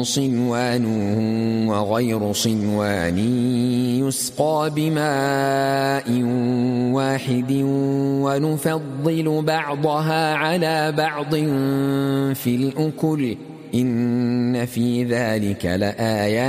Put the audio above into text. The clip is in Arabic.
صنوان وغير صنوان يسقى بماء واحد ونفضل بعضها على بعض في الأكل إن في ذلك لآيات